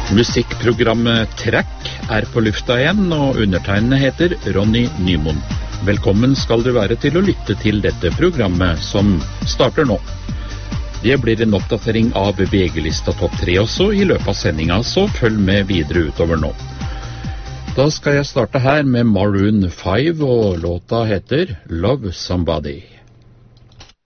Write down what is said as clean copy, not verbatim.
Musikkprogrammet Track på lufta igjen, og undertegnende heter Ronny Nymoen. Velkommen skal du være til å lytte til dette programmet som starter nå. Det blir en oppdatering av VG-lista topp 3 også i løpet av sendinga, så følg med videre utover nå. Da skal jeg starte her med Maroon 5, og låta heter Love Somebody.